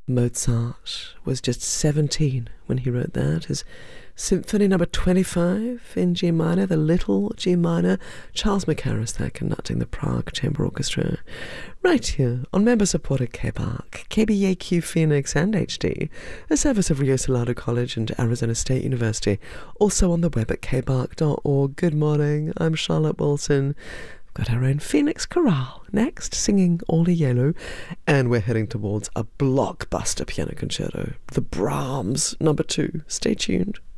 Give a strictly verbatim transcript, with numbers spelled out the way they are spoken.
Mozart was just seventeen when he wrote that. His Symphony number twenty-five in G minor, the Little G minor. Charles Mackerras there conducting the Prague Chamber Orchestra. Right here on member-supported K B A R C, K B A Q Phoenix and H D, a service of Rio Salado College and Arizona State University. Also on the web at k b a r c dot org. Good morning, I'm Charlotte Bolton. Got our own Phoenix Chorale next, singing All a Yellow, and we're heading towards a blockbuster piano concerto, the Brahms number two. Stay tuned.